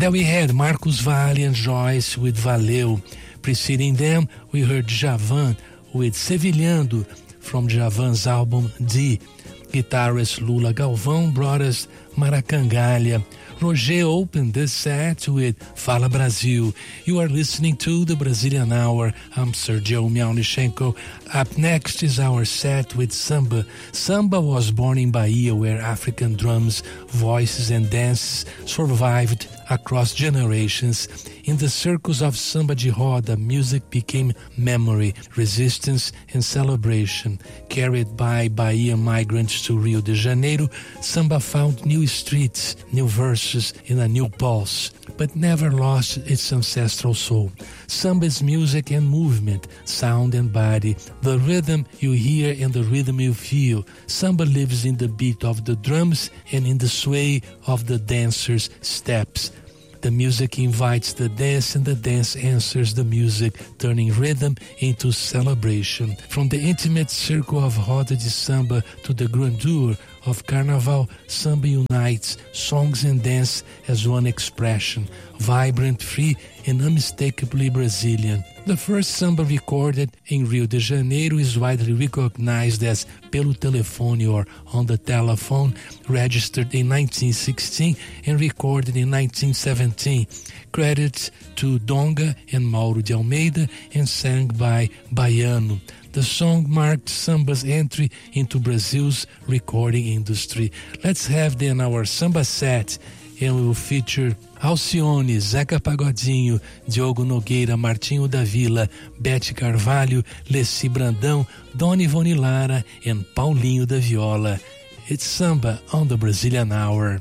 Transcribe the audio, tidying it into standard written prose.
Then we had Marcos Valle and Joyce with Valeu. Preceding them, we heard Djavan with Sevilhando from Djavan's album D. Guitarist Lula Galvão brought us Maracangalha. Roger opened this set with Fala Brasil. You are listening to the Brazilian Hour. I'm Sergio Miaunichenko. Up next is our set with Samba. Samba was born in Bahia, where African drums, voices, and dances survived across generations. In the circles of Samba de Roda, music became memory, resistance, and celebration. Carried by Bahia migrants to Rio de Janeiro, Samba found new streets, new verses, and a new pulse, but never lost its ancestral soul. Samba's music and movement, sound and body, the rhythm you hear and the rhythm you feel. Samba lives in the beat of the drums and in the sway of the dancer's steps. The music invites the dance and the dance answers the music, turning rhythm into celebration. From the intimate circle of Roda de Samba to the grandeur of Carnaval, Samba unites songs and dance as one expression, vibrant, free, and unmistakably Brazilian. The first samba recorded in Rio de Janeiro is widely recognized as Pelo Telefone or On the Telephone, registered in 1916 and recorded in 1917. Credits to Donga and Mauro de Almeida and sang by Baiano. The song marked Samba's entry into Brazil's recording industry. Let's have then our Samba set, and we will feature Alcione, Zeca Pagodinho, Diogo Nogueira, Martinho da Vila, Bete Carvalho, Leci Brandão, Dona Ivone Lara, and Paulinho da Viola. It's Samba on the Brazilian Hour.